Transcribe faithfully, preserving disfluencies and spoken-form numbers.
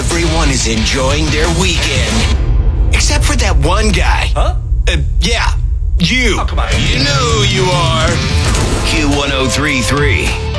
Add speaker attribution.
Speaker 1: everyone is enjoying their weekend. Except for that one guy.
Speaker 2: Huh?
Speaker 1: Uh, yeah, you.
Speaker 2: Oh, come on.
Speaker 1: You know who you are. Q one oh three three.